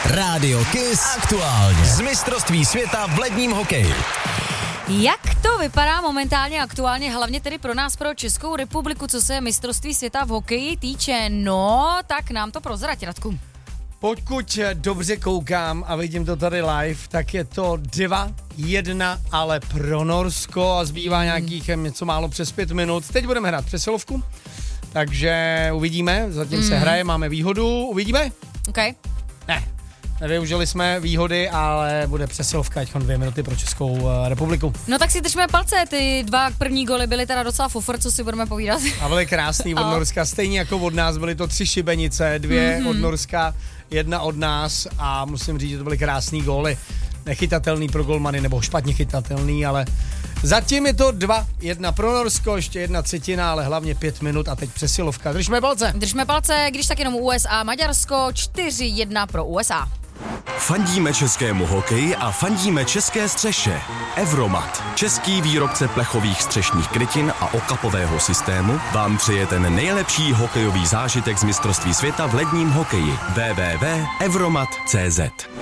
Rádio Kiss aktuálně z mistrovství světa v ledním hokeji. Jak to vypadá momentálně aktuálně, hlavně tedy pro nás, pro Českou republiku, co se mistrovství světa v hokeji týče? No, tak nám to prozrať, Radku. Pokud dobře koukám a vidím to tady live, tak je to 2-1, ale pro Norsko a zbývá nějakých něco málo přes 5 minut. Teď budeme hrát přesilovku, takže uvidíme, zatím se hraje, máme výhodu, uvidíme? OK. Ne, nevyužili jsme výhody, ale bude přesilovka, teď 2 minuty pro Českou republiku. No tak si držíme palce, ty 2 první goly byly teda docela fofr, co si budeme povídat. A byly krásný od Norska, stejně jako od nás, byly to 3 šibenice, 2 od Norska, 1 od nás a musím říct, že to byly krásný góly. Nechytatelný pro golmany, nebo špatně chytatelný, ale zatím je to 2-1 pro Norsko, ještě 1/3, ale hlavně 5 minut a teď přesilovka. Držme palce. Držme palce, když tak jenom USA, Maďarsko, 4-1 pro USA. Fandíme českému hokeji a fandíme české střeše. Evromat, český výrobce plechových střešních krytin a okapového systému, vám přeje ten nejlepší hokejový zážitek z mistrovství světa v ledním hokeji. www.evromat.cz